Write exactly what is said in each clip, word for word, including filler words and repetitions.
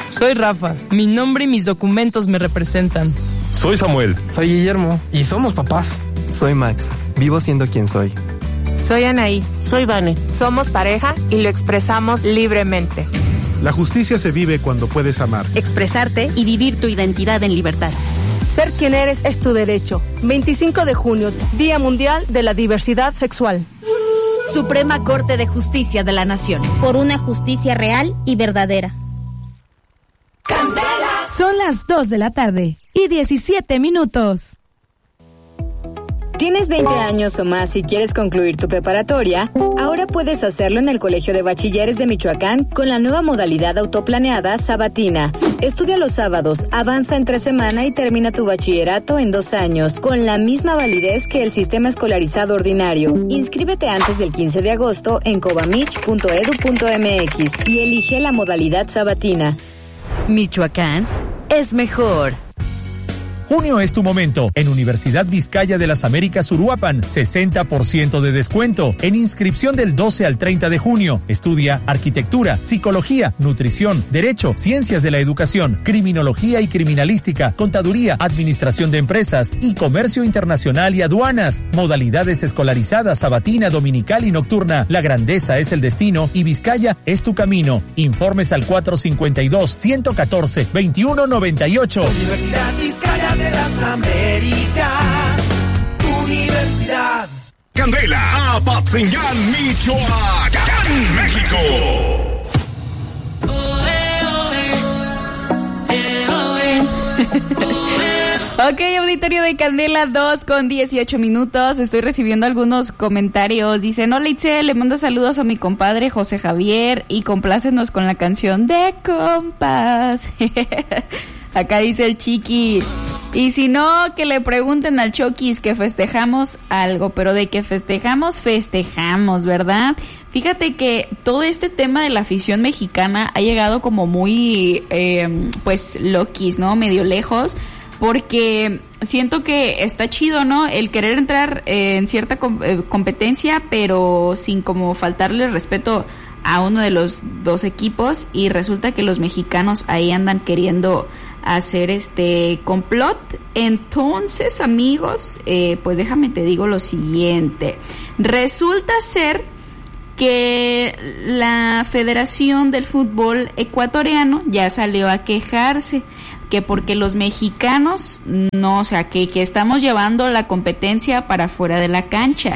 Soy Rafa. Mi nombre y mis documentos me representan. Soy Samuel. Soy Guillermo. Y somos papás. Soy Max. Vivo siendo quien soy. Soy Anaí. Soy Vane. Somos pareja y lo expresamos libremente. La justicia se vive cuando puedes amar, expresarte y vivir tu identidad en libertad. Ser quien eres es tu derecho. veinticinco de junio, Día Mundial de la Diversidad Sexual. Suprema Corte de Justicia de la Nación. Por una justicia real y verdadera. Candela. Son las dos de la tarde y diecisiete minutos. ¿Tienes veinte años o más y quieres concluir tu preparatoria? Ahora puedes hacerlo en el Colegio de Bachilleres de Michoacán con la nueva modalidad autoplaneada sabatina. Estudia los sábados, avanza entre semana y termina tu bachillerato en dos años, con la misma validez que el sistema escolarizado ordinario. Inscríbete antes del quince de agosto en cobamich punto edu punto eme equis y elige la modalidad sabatina. Michoacán es mejor. Junio es tu momento. En Universidad Vizcaya de las Américas Uruapan, sesenta por ciento de descuento. En inscripción del doce al treinta de junio. Estudia arquitectura, psicología, nutrición, derecho, ciencias de la educación, criminología y criminalística, contaduría, administración de empresas y comercio internacional y aduanas. Modalidades escolarizadas, sabatina, dominical y nocturna. La grandeza es el destino y Vizcaya es tu camino. Informes al cuatro cinco dos, uno uno cuatro, veintiuno noventa y ocho. Universidad Vizcaya de las Américas, Universidad Candela, Apatzingán, Michoacán, México. Ok, auditorio de Candela, dos con dieciocho minutos. Estoy recibiendo algunos comentarios. Dicen, hola Itzel, le mando saludos a mi compadre José Javier y complácenos con la canción de compas. Acá dice el Chiqui. Y si no, que le pregunten al Chokis que festejamos algo, pero de que festejamos, festejamos, ¿verdad? Fíjate que todo este tema de la afición mexicana ha llegado como muy, eh, pues, loquis, ¿no? Medio lejos, porque siento que está chido, ¿no? El querer entrar eh, en cierta com- eh, competencia, pero sin como faltarle respeto a uno de los dos equipos, y resulta que los mexicanos ahí andan queriendo hacer este complot. Entonces, amigos, eh, pues déjame te digo lo siguiente. Resulta ser que la Federación del Fútbol Ecuatoriano ya salió a quejarse que porque los mexicanos no, o sea, que, que estamos llevando la competencia para fuera de la cancha.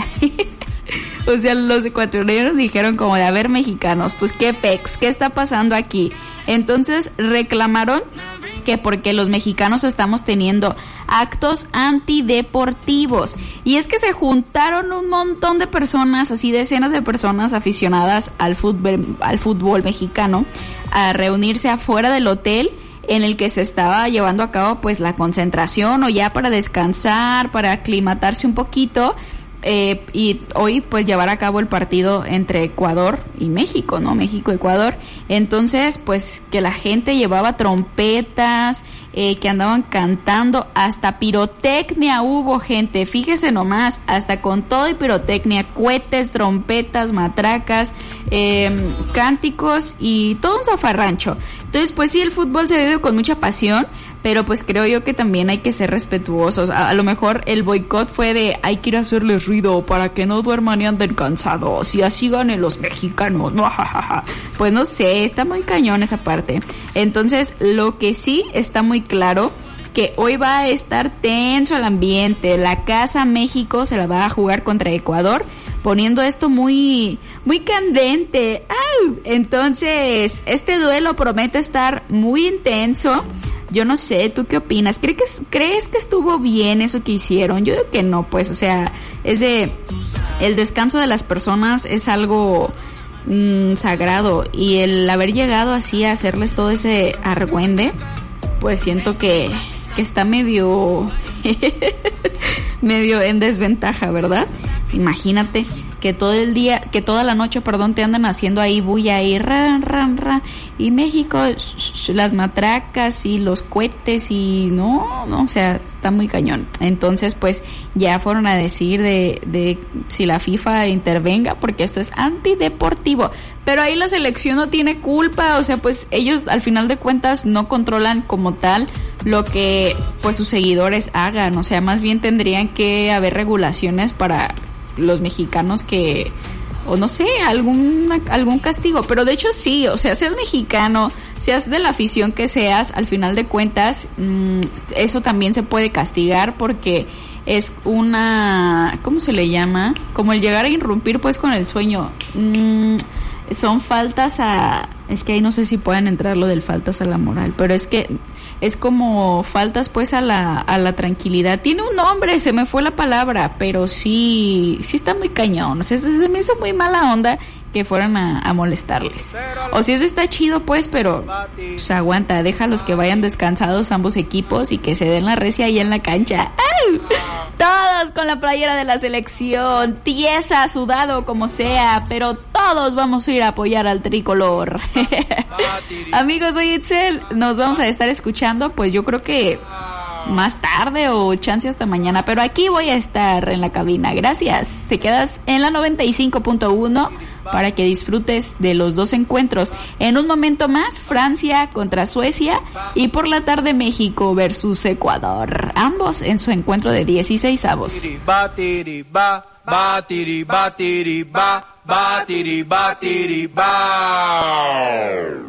O sea, los ecuatorianos dijeron como de, a ver, mexicanos, pues qué pex, qué está pasando aquí. Entonces reclamaron que porque los mexicanos estamos teniendo actos antideportivos. Y es que se juntaron un montón de personas, así decenas de personas aficionadas al fútbol, al fútbol mexicano, a reunirse afuera del hotel en el que se estaba llevando a cabo pues la concentración, o ya para descansar, para aclimatarse un poquito. Eh, y hoy pues llevar a cabo el partido entre Ecuador y México, ¿no? México-Ecuador. Entonces pues que la gente llevaba trompetas, eh, que andaban cantando, hasta pirotecnia hubo, gente, fíjese nomás, hasta con todo y pirotecnia, cohetes, trompetas, matracas, eh, cánticos y todo un zafarrancho. Entonces pues sí, el fútbol se vive con mucha pasión, pero pues creo yo que también hay que ser respetuosos. A, a lo mejor el boicot fue de hay que ir a hacerles ruido para que no duerman y anden cansados y así ganen los mexicanos. Pues no sé, está muy cañón esa parte. Entonces lo que sí está muy claro, que hoy va a estar tenso el ambiente. La Casa México se la va a jugar contra Ecuador, poniendo esto muy muy candente. ¡Au! Entonces este duelo promete estar muy intenso. Yo no sé, ¿tú qué opinas? ¿Crees que, ¿Crees que estuvo bien eso que hicieron? Yo digo que no, pues, o sea, es de, el descanso de las personas es algo mmm, sagrado, y el haber llegado así a hacerles todo ese argüende, pues siento que, que está medio, medio en desventaja, ¿verdad? Imagínate que todo el día, que toda la noche, perdón, te andan haciendo ahí bulla ahí, ran, ran, ran, y México, sh, sh, las matracas y los cohetes y no, no, o sea, está muy cañón. Entonces, pues, ya fueron a decir de, de si la FIFA intervenga, porque esto es antideportivo. Pero ahí la selección no tiene culpa, o sea, pues ellos al final de cuentas no controlan como tal lo que pues sus seguidores hagan, o sea, más bien tendrían que haber regulaciones para los mexicanos que, o no sé, algún algún castigo, pero de hecho sí, o sea, seas mexicano, seas de la afición que seas, al final de cuentas, mmm, eso también se puede castigar porque es una, ¿cómo se le llama? Como el llegar a irrumpir pues con el sueño. Mmm, son faltas a, es que ahí no sé si pueden entrar lo del faltas a la moral, pero es que es como faltas pues a la a la tranquilidad. Tiene un nombre, se me fue la palabra, pero sí sí está muy cañón. O sea, se me hizo muy mala onda que fueran a, a molestarles. O si es está chido pues, pero pues, aguanta, déjalos que vayan descansados ambos equipos y que se den la recia ahí en la cancha. ¡Ay! Todos con la playera de la selección, tiesa, sudado, como sea, pero todos vamos a ir a apoyar al tricolor. Amigos, soy Itzel, nos vamos a estar escuchando, pues yo creo que más tarde o chance hasta mañana, pero aquí voy a estar en la cabina. Gracias. Te quedas en la noventa y cinco punto uno para que disfrutes de los dos encuentros. En un momento más, Francia contra Suecia y por la tarde México versus Ecuador. Ambos en su encuentro de dieciséis avos. Batiri ba, batiri batiri ba, batiri batiri ba.